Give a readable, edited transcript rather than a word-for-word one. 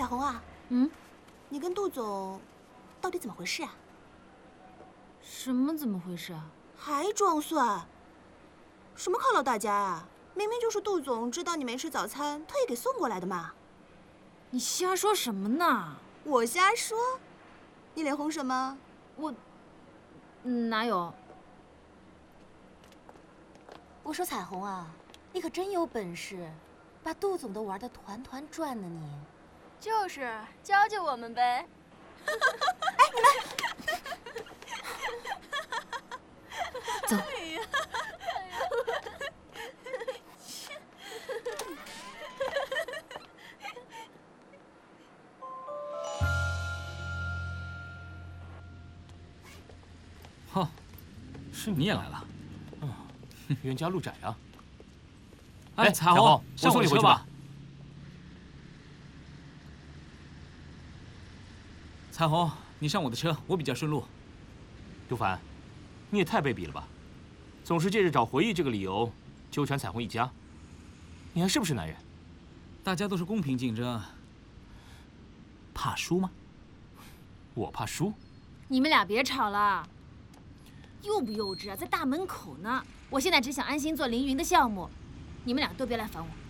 虹啊，你跟杜总到底怎么回事啊？ 什么怎么回事啊？ 还装蒜？什么犒劳大家啊？明明就是杜总知道你没吃早餐，特意给送过来的嘛。 你瞎说什么呢？ 我瞎说？你脸红什么？ 我哪有？ 我说彩虹啊，你可真有本事，把杜总都玩得团团转呢你。 就是教教我们呗。 哎，你们走。 哈，是你也来了。冤家路窄啊。哎，彩虹，我送你回去吧。彩虹，你上我的车，我比较顺路。杜凡，你也太卑鄙了吧！总是借着找回忆这个理由纠缠彩虹一家，你还是不是男人？大家都是公平竞争，怕输吗？我怕输。 你们俩别吵了，幼不幼稚啊？在大门口呢。我现在只想安心做凌云的项目，你们俩都别来烦我。